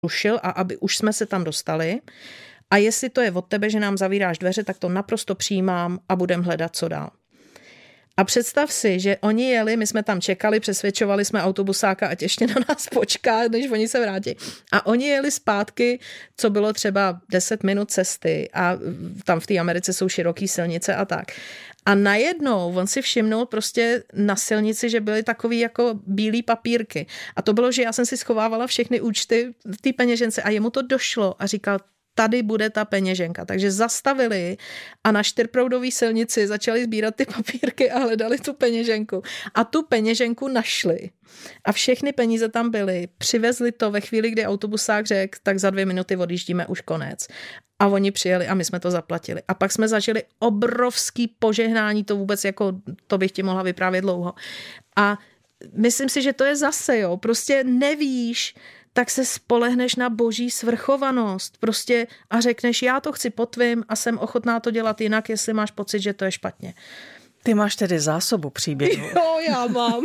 rušil a aby už jsme se tam dostali. A jestli to je od tebe, že nám zavíráš dveře, tak to naprosto přijímám a budem hledat, co dál. A představ si, že oni jeli, my jsme tam čekali, přesvědčovali jsme autobusáka, ať ještě na nás počká, než oni se vrátí. A oni jeli zpátky, co bylo třeba 10 minut cesty a tam v té Americe jsou široký silnice a tak. A najednou on si všimnul prostě na silnici, že byly takový jako bílý papírky. A to bylo, že já jsem si schovávala všechny účty v té peněžence a jemu to došlo a říkal, tady bude ta peněženka. Takže zastavili a na čtyřproudové silnici začali sbírat ty papírky a hledali tu peněženku. A tu peněženku našli. A všechny peníze tam byly. Přivezli to ve chvíli, kdy autobusák řekl, tak za 2 minuty odjíždíme, už konec. A oni přijeli a my jsme to zaplatili. A pak jsme zažili obrovský požehnání, to vůbec jako, to bych ti mohla vyprávět dlouho. A myslím si, že to je zase, jo, prostě nevíš, tak se spolehneš na boží svrchovanost prostě a řekneš, já to chci po tvým a jsem ochotná to dělat jinak, jestli máš pocit, že to je špatně. Ty máš tedy zásobu příběhů. Jo, já mám.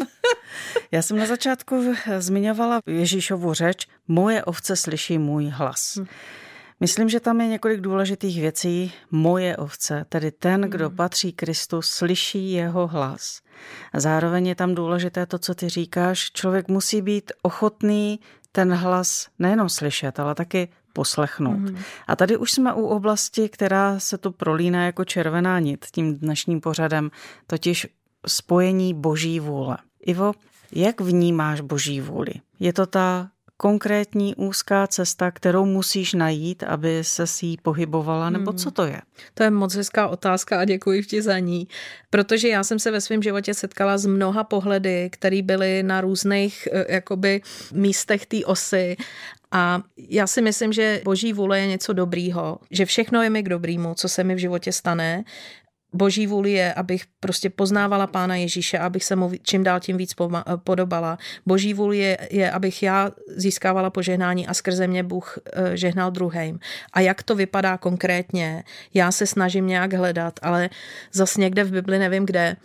Já jsem na začátku zmiňovala Ježíšovu řeč, moje ovce slyší můj hlas. Myslím, že tam je několik důležitých věcí. Moje ovce, tedy ten, kdo patří Kristu, slyší jeho hlas. A zároveň je tam důležité to, co ty říkáš. Člověk musí být ochotný ten hlas nejenom slyšet, ale taky poslechnout. A tady už jsme u oblasti, která se tu prolíná jako červená nit tím dnešním pořadem, totiž spojení boží vůle. Ivo, jak vnímáš boží vůli? Je to ta konkrétní úzká cesta, kterou musíš najít, aby se si jí pohybovala, nebo co to je? To je moc hezká otázka a děkuji ti za ní, protože já jsem se ve svém životě setkala s mnoha pohledy, které byly na různých jakoby místech té osy. A já si myslím, že boží vůle je něco dobrýho, že všechno je mi k dobrýmu, co se mi v životě stane. Boží vůli je, abych prostě poznávala Pána Ježíše, abych se mu čím dál tím víc podobala. Boží vůli je, abych já získávala požehnání a skrze mě Bůh žehnal druhým. A jak to vypadá konkrétně, já se snažím nějak hledat, ale zas někde v Bibli, nevím kde,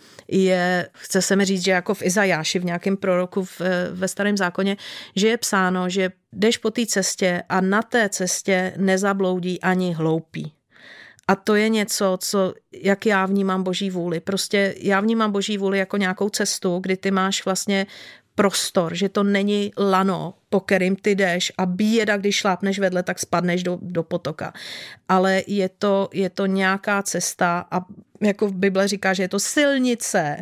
chce se mi říct, že jako v Izajáši, v nějakém proroku ve Starém zákoně, že je psáno, že jdeš po té cestě a na té cestě nezabloudí ani hloupý. A to je něco, jak já vnímám boží vůli. Prostě já vnímám boží vůli jako nějakou cestu, kdy ty máš vlastně prostor, že to není lano, po kterým ty jdeš a bída, když šlápneš vedle, tak spadneš do potoka. Ale je to nějaká cesta a jako v Bible říká, že je to silnice,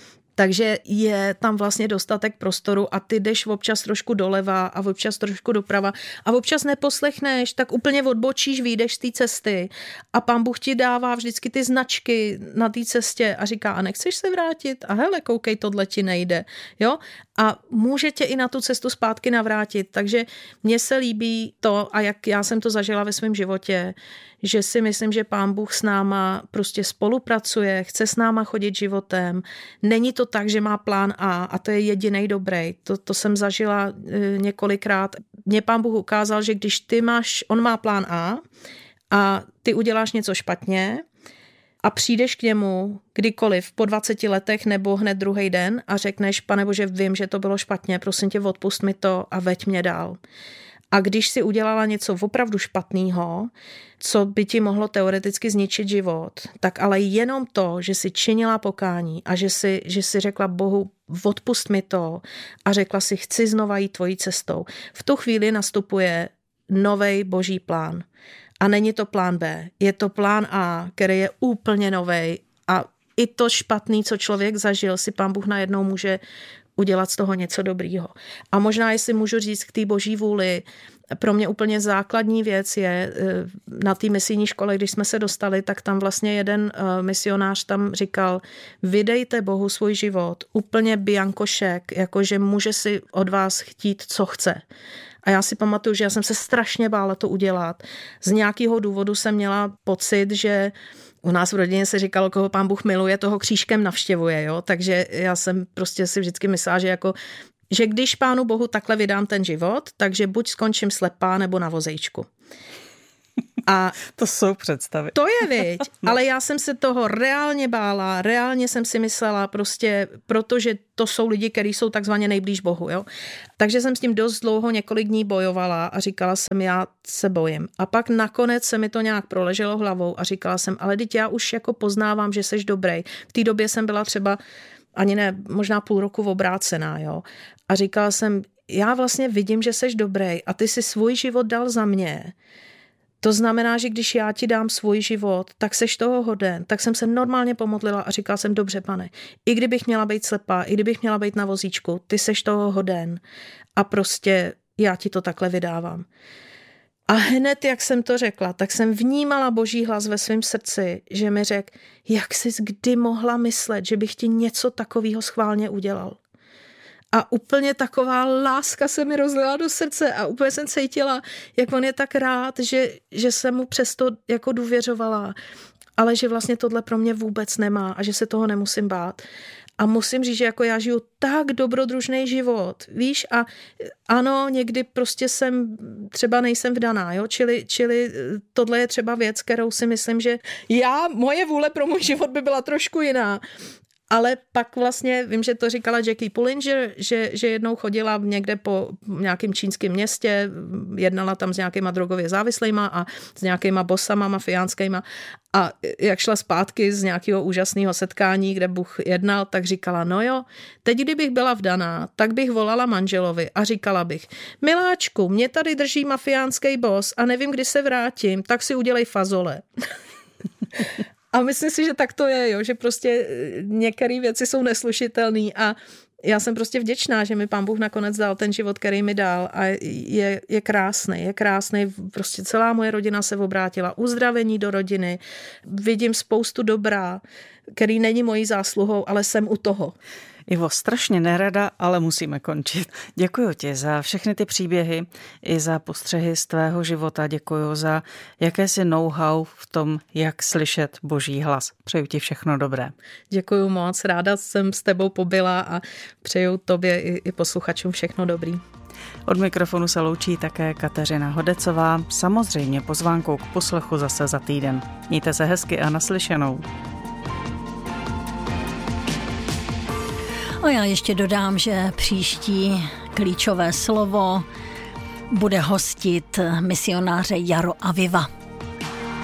takže je tam vlastně dostatek prostoru a ty jdeš občas trošku doleva a občas trošku doprava a občas neposlechneš, tak úplně odbočíš, vyjdeš z té cesty a Pán Bůh ti dává vždycky ty značky na té cestě a říká, a nechceš se vrátit? A hele, koukej, tohle ti nejde. Jo? A může tě i na tu cestu zpátky navrátit. Takže mně se líbí to, a jak já jsem to zažila ve svém životě, že si myslím, že Pán Bůh s náma prostě spolupracuje, chce s náma chodit životem. Není to tak, že má plán A to je jedinej dobrý. To jsem zažila několikrát. Mně Pán Bůh ukázal, že když on má plán a ty uděláš něco špatně a přijdeš k němu kdykoliv po 20 letech nebo hned druhý den a řekneš, Pane Bože, vím, že to bylo špatně, prosím tě, odpust mi to a veď mě dál. A když si udělala něco opravdu špatného, co by ti mohlo teoreticky zničit život, tak ale jenom to, že si činila pokání a že si řekla Bohu, odpust mi to a řekla si, chci znova jít tvojí cestou. V tu chvíli nastupuje novej boží plán. A není to plán B, je to plán A, který je úplně novej a i to špatný, co člověk zažil, si Pán Bůh najednou může udělat z toho něco dobrýho. A možná, jestli můžu říct k té boží vůli, pro mě úplně základní věc je na té misijní škole, když jsme se dostali, tak tam vlastně jeden misionář tam říkal, vydejte Bohu svůj život, úplně biankošek, jakože může si od vás chtít, co chce. A já si pamatuju, že já jsem se strašně bála to udělat. Z nějakého důvodu jsem měla pocit, že u nás v rodině se říkalo, koho Pán Bůh miluje, toho křížkem navštěvuje, jo? Takže já jsem prostě si vždycky myslela, že když Pánu Bohu takhle vydám ten život, takže buď skončím slepá nebo na vozejčku. A to jsou představy. To je, viď? No. Ale já jsem se toho reálně bála, reálně jsem si myslela prostě, protože to jsou lidi, kteří jsou takzvaně nejblíž Bohu, jo. Takže jsem s tím dost dlouho, několik dní bojovala a říkala jsem, já se bojím. A pak nakonec se mi to nějak proleželo hlavou a říkala jsem, ale teď já už jako poznávám, že seš dobrý. V té době jsem byla třeba ani ne, možná půl roku obrácená, jo. A říkala jsem, já vlastně vidím, že seš dobrý a ty si svůj život dal za mě. To znamená, že když já ti dám svůj život, tak seš toho hoden. Tak jsem se normálně pomodlila a říkala jsem, dobře, pane, i kdybych měla být slepá, i kdybych měla být na vozíčku, ty seš toho hoden a prostě já ti to takhle vydávám. A hned, jak jsem to řekla, tak jsem vnímala Boží hlas ve svém srdci, že mi řekl, jak jsi kdy mohla myslet, že bych ti něco takového schválně udělal. A úplně taková láska se mi rozlila do srdce a úplně jsem cítila, jak on je tak rád, že jsem mu přesto jako důvěřovala, ale že vlastně tohle pro mě vůbec nemá a že se toho nemusím bát. A musím říct, že jako já žiju tak dobrodružný život, víš, a ano, někdy prostě třeba nejsem vdaná, jo, čili tohle je třeba věc, kterou si myslím, že moje vůle pro můj život by byla trošku jiná. Ale pak vlastně, vím, že to říkala Jackie Pullinger, že jednou chodila někde po nějakém čínském městě, jednala tam s nějakýma drogově závislejma a s nějakýma bossama mafiánskýma a jak šla zpátky z nějakého úžasného setkání, kde Bůh jednal, tak říkala, no jo, teď kdybych byla vdaná, tak bych volala manželovi a říkala bych, miláčku, mě tady drží mafiánský boss a nevím, kdy se vrátím, tak si udělej fazole. A myslím si, že tak to je, jo, že prostě některé věci jsou neslušitelné a já jsem prostě vděčná, že mi Pán Bůh nakonec dal ten život, který mi dal a je krásný, prostě celá moje rodina se obrátila, uzdravení do rodiny, vidím spoustu dobra, který není mojí zásluhou, ale jsem u toho. Ivo, strašně nerada, ale musíme končit. Děkuji ti za všechny ty příběhy i za postřehy z tvého života. Děkuji za jakési know-how v tom, jak slyšet Boží hlas. Přeju ti všechno dobré. Děkuji moc, ráda jsem s tebou pobyla a přeju tobě i posluchačům všechno dobrý. Od mikrofonu se loučí také Kateřina Hodecová, samozřejmě pozvánkou k poslechu zase za týden. Mějte se hezky a naslyšenou. A já ještě dodám, že příští klíčové slovo bude hostit misionáře Jaro Aviva.